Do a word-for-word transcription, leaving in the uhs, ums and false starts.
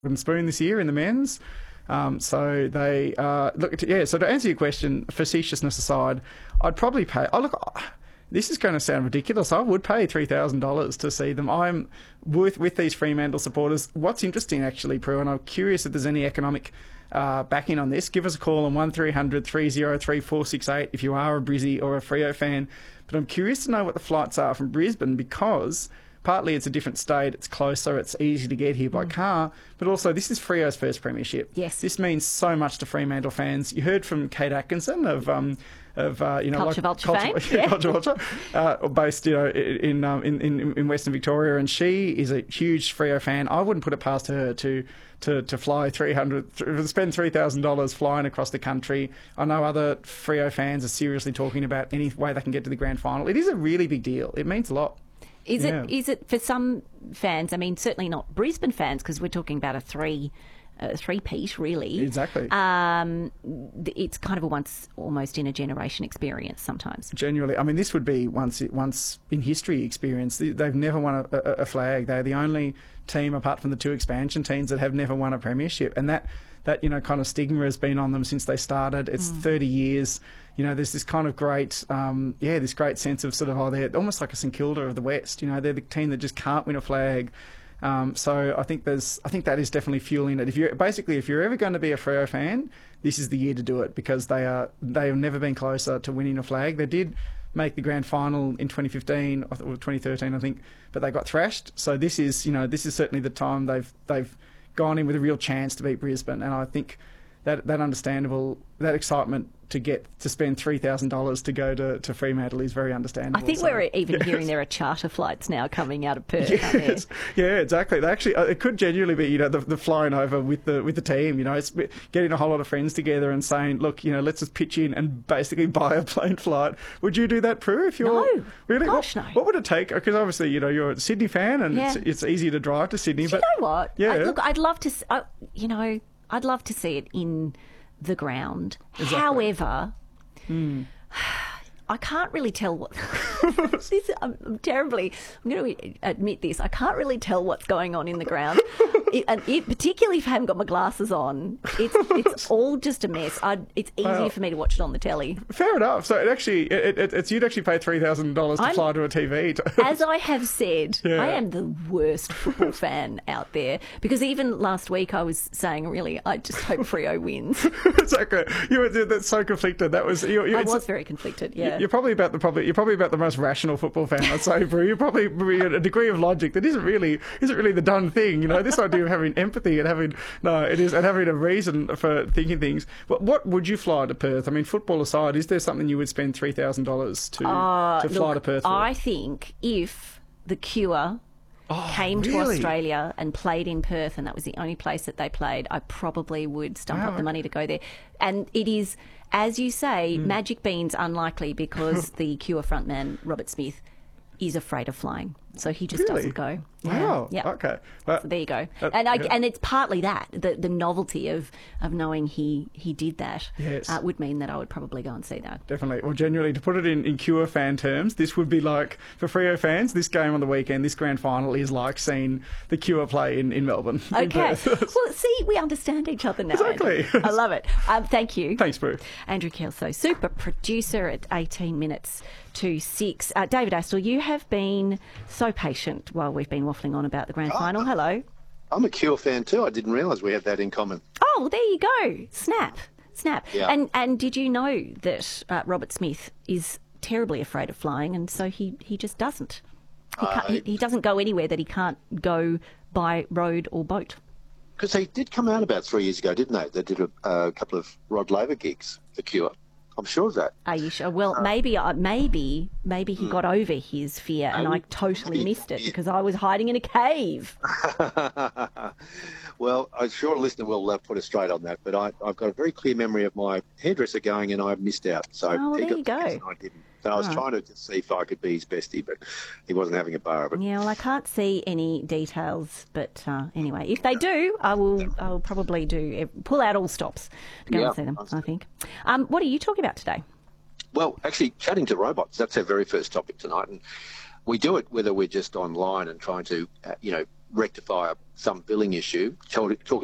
Wooden Spoon this year in the men's. Um, so they uh, look to, yeah. So to answer your question, facetiousness aside, I'd probably pay. Oh look, this is going to sound ridiculous. I would pay three thousand dollars to see them. I'm with with these Fremantle supporters. What's interesting actually, Prue, and I'm curious if there's any economic uh, backing on this. Give us a call on one three hundred three oh three four six eight if you are a Brizzy or a Freo fan. But I'm curious to know what the flights are from Brisbane, because partly it's a different state, it's closer, it's easy to get here by mm. car, but also this is Freo's first premiership. Yes. This means so much to Fremantle fans. You heard from Kate Atkinson of um, of uh, you know Culture like, Vulture Culture, fame. Yeah. Culture Vulture, uh, based you know in, um, in in in Western Victoria, and she is a huge Freo fan. I wouldn't put it past her to to to fly three hundred, th- spend three thousand dollars flying across the country. I know other Freo fans are seriously talking about any way they can get to the grand final. It is a really big deal. It means a lot. Is yeah. it? Is it for some fans? I mean, certainly not Brisbane fans, because we're talking about a three. Uh, three-peat, really. Exactly. Um, it's kind of a once, almost in a generation experience sometimes. Genuinely. I mean, this would be once once in history experience. They've never won a, a, a flag. They're the only team, apart from the two expansion teams, that have never won a premiership. And that, that you know, kind of stigma has been on them since they started. It's mm. thirty years. You know, there's this kind of great, um, yeah, this great sense of sort of, oh, they're almost like a St Kilda of the West. You know, they're the team that just can't win a flag. Um, so I think there's, I think that is definitely fueling it. If you're basically, if you're ever going to be a Freo fan, this is the year to do it, because they are, they have never been closer to winning a flag. They did make the grand final in twenty fifteen or twenty thirteen, I think, but they got thrashed. So this is, you know, this is certainly the time they've they've gone in with a real chance to beat Brisbane, and I think that that understandable, that excitement to get to spend three thousand dollars to go to, to Fremantle is very understandable. I think so, we're even yes. hearing there are charter flights now coming out of Perth. Yes. Yeah, exactly. They actually, it could genuinely be, you know, the, the flying over with the with the team. You know, it's getting a whole lot of friends together and saying, look, you know, let's just pitch in and basically buy a plane flight. Would you do that, Prue? If you're no, really, gosh, what, no. What would it take? Because obviously, you know, you're a Sydney fan, and yeah. it's, it's easy to drive to Sydney. Do but you know what? Yeah, I, look, I'd love to. I, you know, I'd love to see it in the ground. Exactly. However, mm. I can't really tell what. this, I'm, I'm terribly. I'm going to admit this. I can't really tell what's going on in the ground, it, and it, particularly if I haven't got my glasses on. It's it's all just a mess. I'd, it's easier Well, for me to watch it on the telly. Fair enough. So it actually, it, it, it's you'd actually pay three thousand dollars to I'm, fly to a T V. As I have said, Yeah. I am the worst football fan out there, because even last week I was saying, really, I just hope Freo wins. Exactly. You were that's so conflicted. That was. You, you, I it's- was very conflicted. Yeah. You're probably about the probably you're probably about the most rational football fan, I'd say, Brew. You're probably a degree of logic that isn't really isn't really the done thing. You know, this idea of having empathy and having no, it is and having a reason for thinking things. But what would you fly to Perth? I mean, football aside, is there something you would spend three thousand dollars to Uh, to fly look, to Perth? For? I think if the Cure Oh, came to really? Australia and played in Perth, and that was the only place that they played, I probably would stump Wow. up the money to go there. And it is, as you say, Hmm. Magic Beans unlikely, because the Cure frontman, Robert Smith, is afraid of flying. So he just Really? doesn't go. Wow. Yeah. Okay. Well, So there you go. that- and I, yeah. and it's partly that, the, the novelty of, of knowing he, he did that Yes. uh, would mean that I would probably go and see that. Definitely. Well, genuinely, to put it in, in Cure fan terms, this would be like, for Freo fans, this game on the weekend, this grand final is like seeing the Cure play in, in Melbourne. in Okay. Perth. Well, see, we understand each other now. Exactly. Andrew. I love it. Um, thank you. Thanks, Brew. Andrew Kelso, super producer at eighteen minutes to six. Uh, David Astle, you have been so patient while we've been waffling on about the grand Oh, final. Hello. I'm a Cure fan too. I didn't realise we had that in common. Oh, well, there you go. Snap. Snap. Yeah. And and did you know that uh, Robert Smith is terribly afraid of flying, and so he, he just doesn't. He, can't, he, he doesn't go anywhere that he can't go by road or boat. Because they did come out about three years ago, didn't they? They did a, a couple of Rod Laver gigs, The Cure. I'm sure of that. Are you sure? Well, maybe, uh, maybe, maybe he got over his fear, and I totally Maybe. missed it because I was hiding in a cave. Well, I'm sure a listener will uh, put us straight on that, but I, I've got a very clear memory of my hairdresser going, and I missed out. So Oh, well, he there got you go. tickets and I didn't. So I was Right. trying to just see if I could be his bestie, but he wasn't having a bar of it. Yeah, well, I can't see any details, but uh, anyway, if they do, I will. I will probably do pull out all stops to go Yeah, and see them. I understood. think. Um, what are you talking about today? Well, actually, chatting to robots, that's our very first topic tonight. And we do it whether we're just online and trying to, uh, you know, rectify some billing issue, talking